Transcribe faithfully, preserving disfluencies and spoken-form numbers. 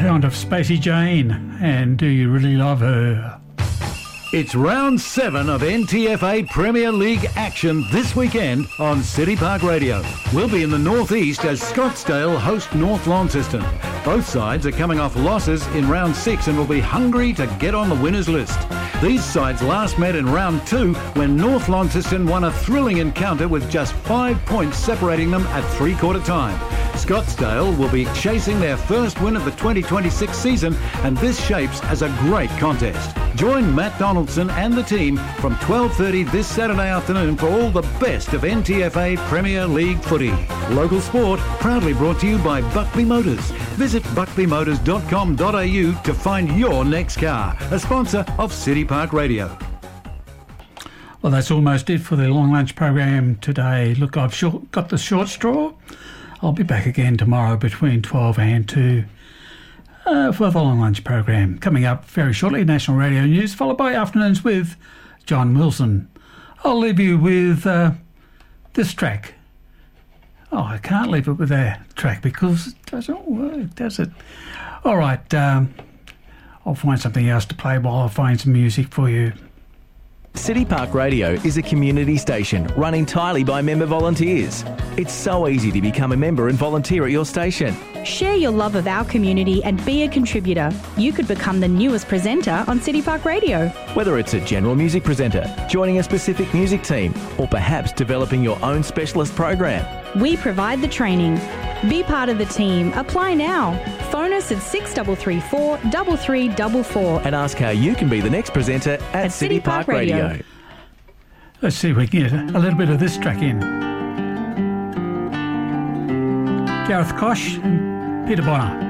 sound of Spacey Jane and Do You Really Love Her? It's round seven of N T F A Premier League action this weekend on City Park Radio. We'll be in the northeast as Scottsdale host North Launceston. Both sides are coming off losses in round six and will be hungry to get on the winners list. These sides last met in round two when North Launceston won a thrilling encounter with just five points separating them at three-quarter time. Scottsdale will be chasing their first win of the twenty twenty-six season, and this shapes as a great contest. Join Matt Donaldson and the team from twelve thirty this Saturday afternoon for all the best of N T F A Premier League footy. Local sport proudly brought to you by Buckley Motors. Visit buckley motors dot com dot a u to find your next car, a sponsor of City Park Radio. Well, that's almost it for the long lunch program today. Look, I've short, got the short straw. I'll be back again tomorrow between twelve and two uh, for the long lunch program. Coming up very shortly, National Radio News, followed by Afternoons with John Wilson. I'll leave you with uh, this track. Oh, I can't leave it with that track because it doesn't work, does it? All right, um, I'll find something else to play while I find some music for you. City Park Radio is a community station run entirely by member volunteers. It's so easy to become a member and volunteer at your station. Share your love of our community and be a contributor. You could become the newest presenter on City Park Radio. Whether it's a general music presenter, joining a specific music team, or perhaps developing your own specialist program. We provide the training. Be part of the team. Apply now. Phone us at six three three four, three three four four and ask how you can be the next presenter at, at City, City Park, Park Radio. Radio. Let's see if we can get a little bit of this track in. Gareth Koch and Peter Bonner.